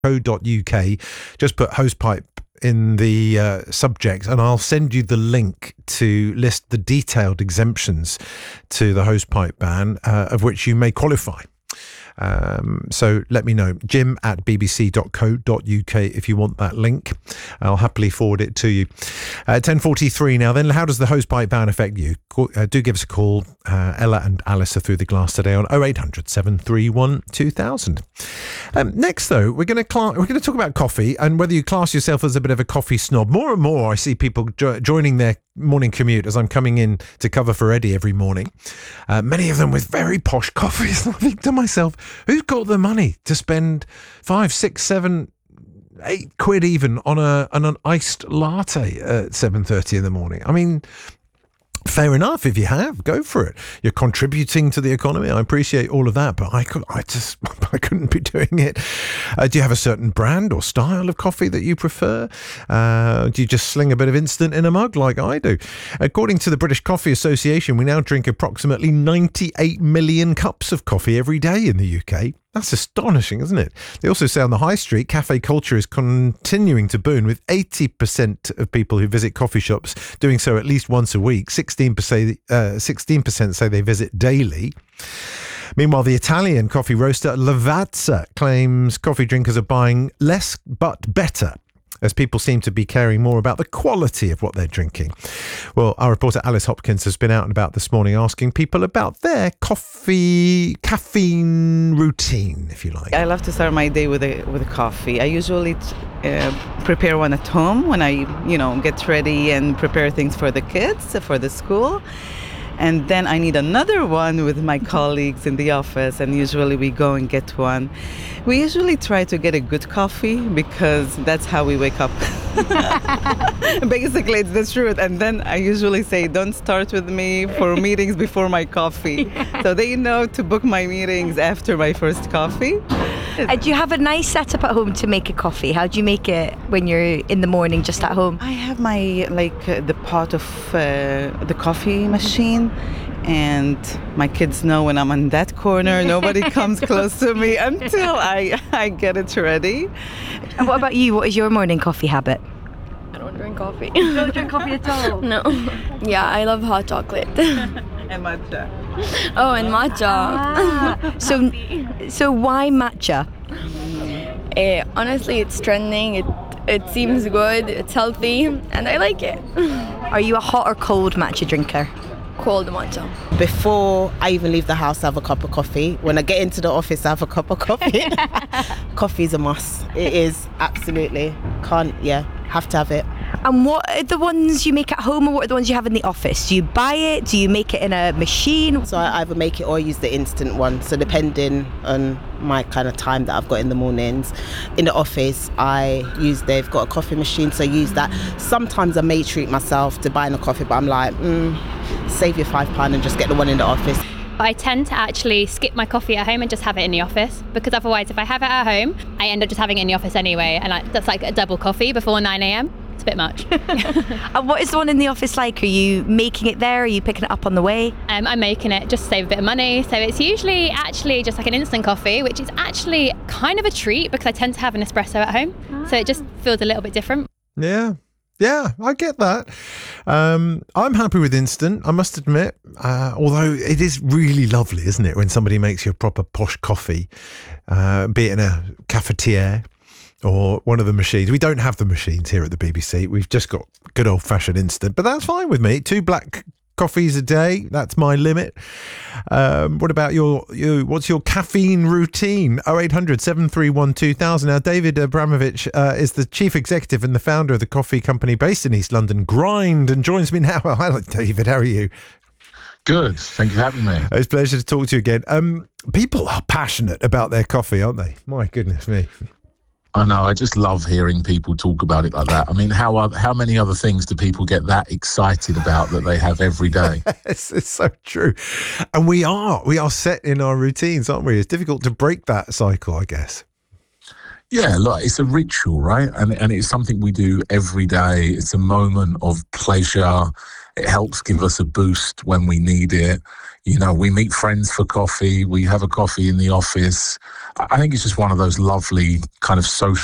Just put hosepipe in the subject and I'll send you the link to list the detailed exemptions to the hosepipe ban, of which you may qualify. So let me know, jim@bbc.co.uk if you want that link. I'll happily forward it to you. 10:43 now then. How does the hosepipe ban affect you? Do give us a call. Ella and Alice are through the glass today on 0800 731 2000. Next though, we're going to talk about coffee and whether you class yourself as a bit of a coffee snob. More and more I see people joining their morning commute as I'm coming in to cover for Eddie every morning. Many of them with very posh coffees. I think to myself, who's got the money to spend 5, 6, 7, 8 quid even on an iced latte at 7:30 in the morning? I mean, fair enough. If you have, go for it. You're contributing to the economy. I appreciate all of that, but I couldn't be doing it. Do you have a certain brand or style of coffee that you prefer? Do you just sling a bit of instant in a mug like I do? According to the British Coffee Association, we now drink approximately 98 million cups of coffee every day in the UK. That's astonishing, isn't it? They also say on the high street, cafe culture is continuing to boom, with 80% of people who visit coffee shops doing so at least once a week. 16% say they visit daily. Meanwhile, the Italian coffee roaster Lavazza claims coffee drinkers are buying less but better, as people seem to be caring more about the quality of what they're drinking. Well, our reporter Alice Hopkins has been out and about this morning asking people about their caffeine routine, if you like. I love to start my day with a coffee. I usually prepare one at home when I, get ready and prepare things for the kids, for the school. And then I need another one with my colleagues in the office, and usually we go and get one. We usually try to get a good coffee because that's how we wake up. Basically, it's the truth. And then I usually say, don't start with me for meetings before my coffee. So they know to book my meetings after my first coffee. Do you have a nice setup at home to make a coffee? How do you make it when you're in the morning just at home? I have my, the pot of the coffee machine. And my kids know when I'm in that corner, nobody comes close to me until I get it ready. And what about you? What is your morning coffee habit? I don't drink coffee. You don't drink coffee at all? No. Yeah, I love hot chocolate. And matcha. Oh, and matcha. So why matcha? Honestly, it's trending. It seems good. It's healthy, and I like it. Are you a hot or cold matcha drinker? Cold matcha. Before I even leave the house, I have a cup of coffee. When I get into the office, I have a cup of coffee. Coffee is a must. It is, absolutely. Have to have it. And what are the ones you make at home, or what are the ones you have in the office? Do you buy it? Do you make it in a machine? So I either make it or use the instant one. So depending on my kind of time that I've got in the mornings. In the office, they've got a coffee machine, so I use that. Sometimes I may treat myself to buying a coffee, but I'm like, save your £5 and just get the one in the office. I tend to actually skip my coffee at home and just have it in the office, because otherwise if I have it at home, I end up just having it in the office anyway, and that's like a double coffee before 9 a.m. It's a bit much. And what is the one in the office like? Are you making it there? Are you picking it up on the way? I'm making it just to save a bit of money. So it's usually actually just like an instant coffee, which is actually kind of a treat because I tend to have an espresso at home. So it just feels a little bit different. Yeah, I get that. I'm happy with instant, I must admit. Although it is really lovely, isn't it, when somebody makes you a proper posh coffee, be it in a cafetiere or one of the machines. We don't have the machines here at the BBC. We've just got good old-fashioned instant, but that's fine with me. 2 black coffees a day, that's my limit. What about you? What's your caffeine routine? 0800 731 2000. Now, David Abramovich is the chief executive and the founder of the coffee company based in East London, Grind, and joins me now. Hello, David. How are you? Good. Thank you for having me. It's a pleasure to talk to you again. People are passionate about their coffee, aren't they? My goodness me. I know. I just love hearing people talk about it like that. I mean, how many other things do people get that excited about that they have every day? It's so true. And we are set in our routines, aren't we? It's difficult to break that cycle, I guess. Yeah, look, it's a ritual, right? And it's something we do every day. It's a moment of pleasure. It helps give us a boost when we need it. You know, we meet friends for coffee. We have a coffee in the office. I think it's just one of those lovely kind of social